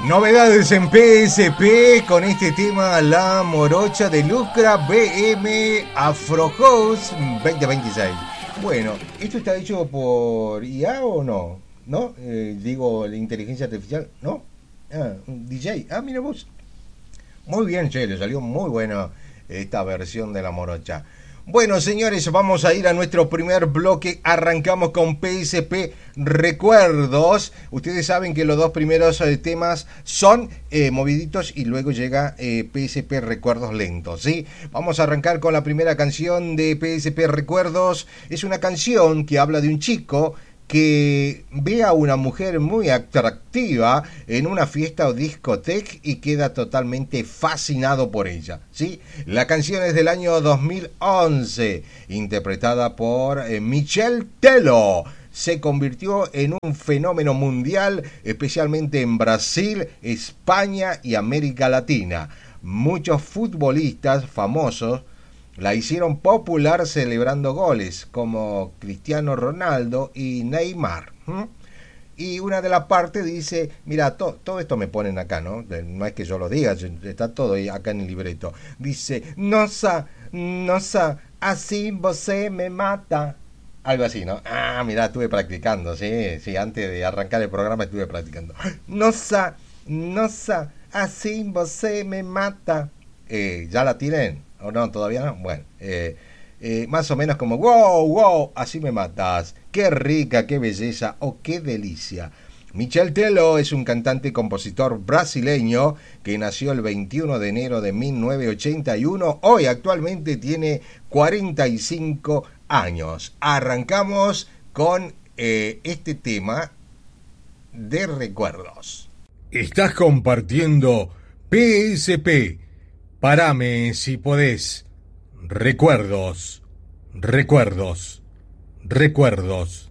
Novedades en PSP con este tema La Morocha de Lucra BM Afro House 2026. Bueno, ¿esto está hecho por IA o no? ¿No? Digo, la inteligencia artificial, ¿no? Un DJ. Mira vos. Muy bien, che, le salió muy buena esta versión de La Morocha. Bueno, señores, vamos a ir a nuestro primer bloque. Arrancamos con PSP Recuerdos. Ustedes saben que los dos primeros temas son moviditos y luego llega PSP Recuerdos lentos, ¿sí? Vamos a arrancar con la primera canción de PSP Recuerdos. Es una canción que habla de un chico que ve a una mujer muy atractiva en una fiesta o discoteca y queda totalmente fascinado por ella, ¿sí? La canción es del año 2011, interpretada por Michel Tello. Se convirtió en un fenómeno mundial, especialmente en Brasil, España y América Latina. Muchos futbolistas famosos la hicieron popular celebrando goles, como Cristiano Ronaldo y Neymar. Y una de las partes dice, mira, todo esto me ponen acá, ¿no? No es que yo lo diga, está todo acá en el libreto. Dice, nossa, así você me mata. Algo así, ¿no? Mira, estuve practicando, sí, antes de arrancar el programa estuve practicando. Nossa, así você me mata. ¿Ya la tienen? ¿O no? ¿Todavía no? Bueno, más o menos como wow, así me matas. Qué rica, qué belleza o qué delicia. Michel Tello es un cantante y compositor brasileño que nació el 21 de enero de 1981. Hoy actualmente tiene 45 años. Arrancamos con este tema de recuerdos. Estás compartiendo PSP. Parame si podés. Recuerdos.